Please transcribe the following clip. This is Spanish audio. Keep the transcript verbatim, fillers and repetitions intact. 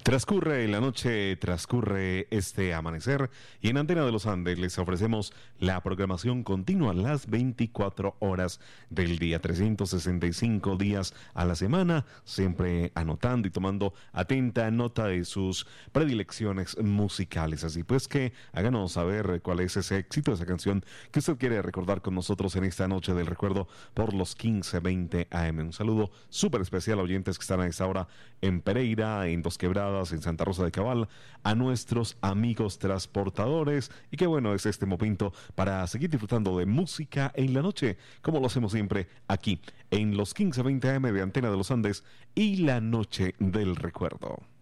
Transcurre la noche, transcurre este amanecer y en Antena de los Andes les ofrecemos la programación continua las veinticuatro horas del día, trescientos sesenta y cinco días a la semana, siempre anotando y tomando atenta nota de sus predilecciones musicales. Así pues que háganos saber cuál es ese éxito, esa canción que usted quiere recordar con nosotros en esta noche del recuerdo por los quince veinte A M. Un saludo súper especial a oyentes que están a esta hora en Pereira, en Dos Quebradas, en Santa Rosa de Cabal, a nuestros amigos transportadores, y qué bueno es este momento para seguir disfrutando de música en la noche, como lo hacemos siempre aquí en los quince veinte A M de Antena de los Andes y la noche del recuerdo.